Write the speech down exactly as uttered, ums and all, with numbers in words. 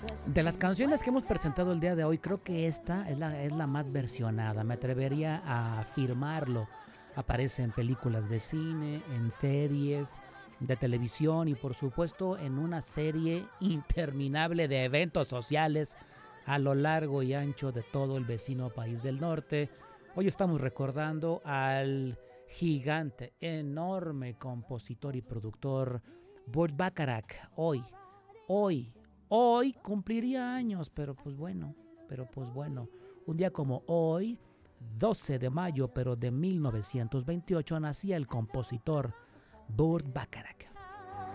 De las canciones que hemos presentado el día de hoy, creo que esta es la, es la más versionada. Me atrevería a afirmarlo. Aparece en películas de cine, en series de televisión y por supuesto en una serie interminable de eventos sociales a lo largo y ancho de todo el vecino país del norte. Hoy estamos recordando al gigante, enorme compositor y productor Burt Bacharach. Hoy, hoy, hoy cumpliría años, pero pues bueno, pero pues bueno, un día como hoy, doce de mayo, pero de mil novecientos veintiocho, nacía el compositor Burt Bacharach.